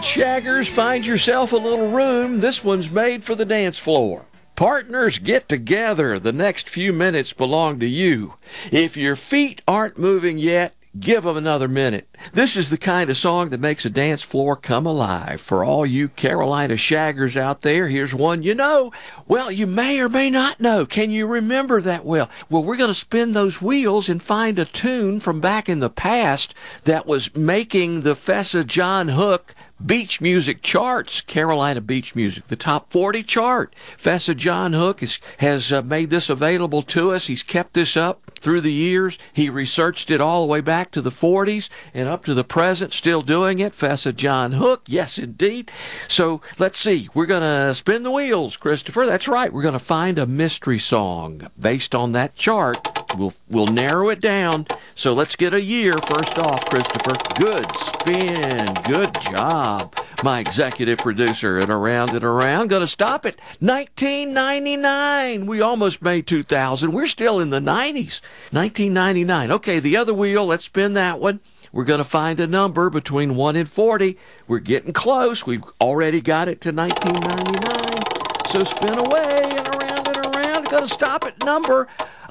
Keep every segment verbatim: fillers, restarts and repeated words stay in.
right, shaggers, find yourself a little room. This one's made for the dance floor. Partners, get together. The next few minutes belong to you. If your feet aren't moving yet, give them another minute. This is the kind of song that makes a dance floor come alive. For all you Carolina shaggers out there, here's one you know. Well, you may or may not know. Can you remember that well? Well, we're going to spin those wheels and find a tune from back in the past that was making the Fessa John Hook beach music charts, Carolina beach music, the top forty chart. Fessa John Hook is, has uh, made this available to us. He's kept this up through the years. He researched it all the way back to the forties and up to the present, still doing it. Fessa John Hook, yes indeed. So let's see, we're going to spin the wheels, Christopher. That's right, we're going to find a mystery song based on that chart. We'll, we'll narrow it down. So let's get a year first off, Christopher. Good spin. Good job, my executive producer. And around and around. Going to stop at nineteen ninety-nine. We almost made two thousand. We're still in the nineties. nineteen ninety-nine. Okay, the other wheel, let's spin that one. We're going to find a number between one and forty. We're getting close. We've already got it to nineteen ninety-nine. So spin away and around and around. Going to stop at number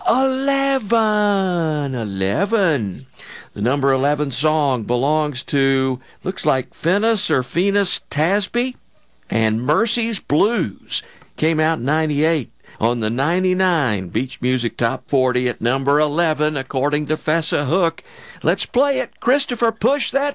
eleven. eleven. The number eleven song belongs to, looks like Finis or Finis Tasby and Mercy's Blues. Came out in ninety-eight on the ninety-nine Beach Music Top forty at number eleven, according to Fessa Hook. Let's play it. Christopher, push that